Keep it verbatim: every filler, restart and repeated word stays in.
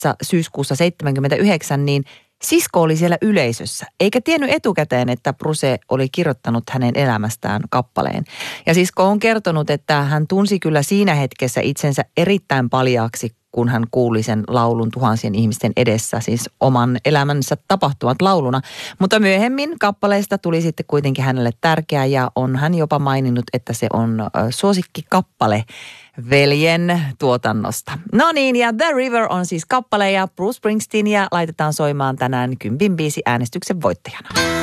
syyskuussa seitsemänkymmentäyhdeksän, niin sisko oli siellä yleisössä, eikä tiennyt etukäteen, että Bruce oli kirjoittanut hänen elämästään kappaleen. Ja sisko on kertonut, että hän tunsi kyllä siinä hetkessä itsensä erittäin paljaaksi, kun hän kuuli sen laulun tuhansien ihmisten edessä, siis oman elämänsä tapahtumat lauluna. Mutta myöhemmin kappaleesta tuli sitten kuitenkin hänelle tärkeä ja on hän jopa maininnut, että se on suosikkikappale veljen tuotannosta. No niin, ja The River on siis kappale ja Bruce Springsteen ja laitetaan soimaan tänään kympin biisi äänestyksen voittajana.